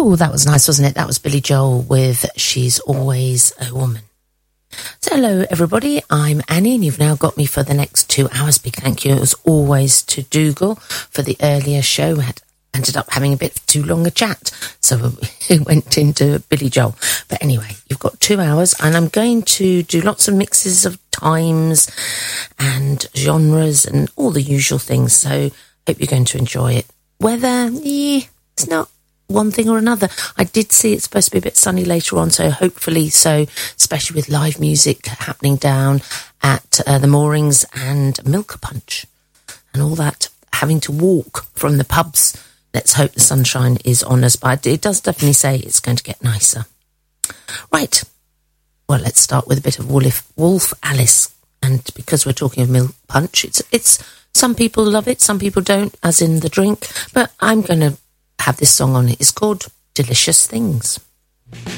Oh, that was nice, wasn't it? That was Billy Joel with She's Always a Woman. So hello everybody, I'm Annie and you've now got me for the next 2 hours. Big thank you as always to Dougal for the earlier show. We ended up having a bit too long a chat, so we went into Billy Joel. But anyway, you've got 2 hours and I'm going to do lots of mixes of times and genres and all the usual things, so hope you're going to enjoy it. Weather, it's not one thing or another. I did see it's supposed to be a bit sunny later on, so hopefully so, especially with live music happening down at the Moorings and Milker Punch and all that, having to walk from the pubs. Let's hope the sunshine is on us, but it does definitely say it's going to get nicer. Right, well, let's start with a bit of Wolf Alice, and because we're talking of Milk Punch, it's some people love it, some people don't, as in the drink, but I'm going to have this song on it. It's called Delicious Things.